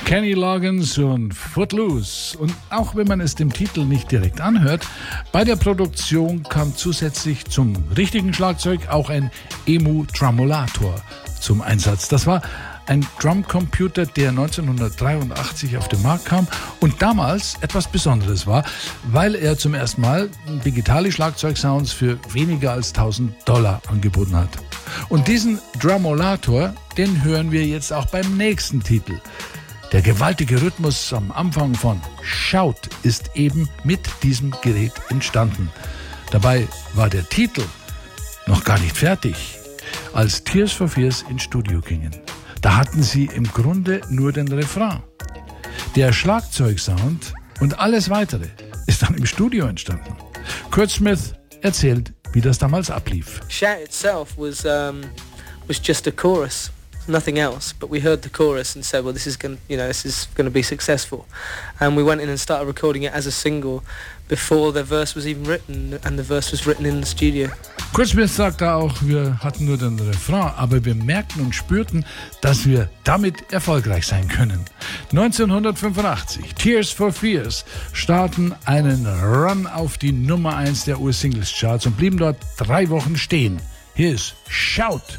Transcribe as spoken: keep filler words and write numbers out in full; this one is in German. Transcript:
Kenny Loggins und Footloose. Und auch wenn man es dem Titel nicht direkt anhört, bei der Produktion kam zusätzlich zum richtigen Schlagzeug auch ein Emu-Tremolator zum Einsatz. Das war ein Drumcomputer, der neunzehnhundertdreiundachtzig auf den Markt kam und damals etwas Besonderes war, weil er zum ersten Mal digitale Schlagzeugsounds für weniger als tausend Dollar angeboten hat. Und diesen Drumolator, den hören wir jetzt auch beim nächsten Titel. Der gewaltige Rhythmus am Anfang von Shout ist eben mit diesem Gerät entstanden. Dabei war der Titel noch gar nicht fertig, als Tears for Fears ins Studio gingen. Da hatten sie im Grunde nur den Refrain. Der Schlagzeugsound und alles Weitere ist dann im Studio entstanden. Curt Smith erzählt, wie das damals ablief. Shout itself was um, was just a chorus, nothing else. But we heard the chorus and said, well, this is going, you know, this is going to be successful. And we went in and started recording it as a single before the verse was even written, and the verse was written in the studio. Curt Smith sagte auch, wir hatten nur den Refrain, aber wir merkten und spürten, dass wir damit erfolgreich sein können. neunzehnhundertfünfundachtzig, Tears for Fears starten einen Run auf die Nummer eins der U S-Singles-Charts und blieben dort drei Wochen stehen. Hier ist Shout!